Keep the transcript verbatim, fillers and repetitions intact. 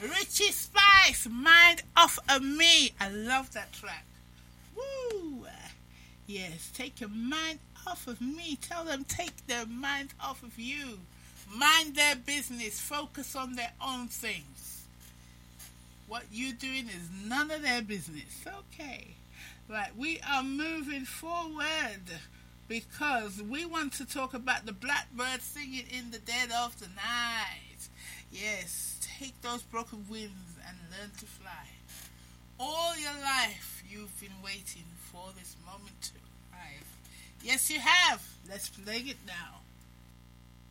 Richie Spice, Mind Off of Me. I love that track. Woo! Yes, take your mind off of me. Tell them take their mind off of you. Mind their business. Focus on their own things. What you're doing is none of their business. Okay. Right, we are moving forward because we want to talk about the blackbird singing in the dead of the night. Yes, take those broken wings and learn to fly. All your life you've been waiting for this moment to arrive. Yes, you have. Let's play it now.